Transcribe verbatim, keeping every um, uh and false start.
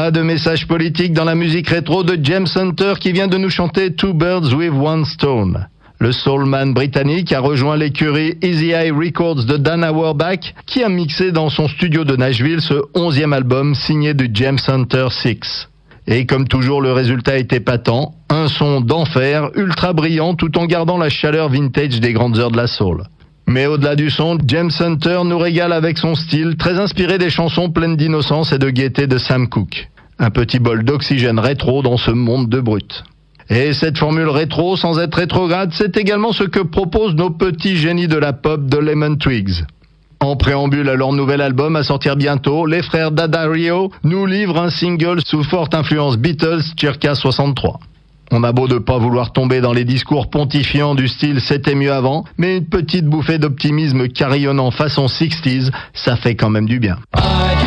Pas de message politique dans la musique rétro de James Hunter qui vient de nous chanter Two Birds with One Stone. Le soulman britannique a rejoint l'écurie Easy Eye Records de Dan Auerbach qui a mixé dans son studio de Nashville ce onzième album signé du James Hunter six. Et comme toujours, le résultat était patent, un son d'enfer, ultra brillant tout en gardant la chaleur vintage des grandes heures de la soul. Mais au-delà du son, James Hunter nous régale avec son style, très inspiré des chansons pleines d'innocence et de gaieté de Sam Cooke. Un petit bol d'oxygène rétro dans ce monde de brutes. Et cette formule rétro, sans être rétrograde, c'est également ce que proposent nos petits génies de la pop de Lemon Twigs. En préambule à leur nouvel album à sortir bientôt, les frères D'Addario nous livrent un single sous forte influence Beatles, Circa soixante-trois. On a beau de pas vouloir tomber dans les discours pontifiants du style c'était mieux avant, mais une petite bouffée d'optimisme carillonnant façon sixties, ça fait quand même du bien.